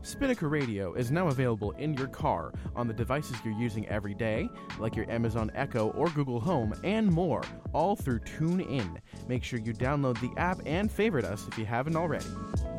Spinnaker Radio is now available in your car, on the devices you're using every day, like your Amazon Echo or Google Home, and more, all through TuneIn. Make sure you download the app and favorite us if you haven't already.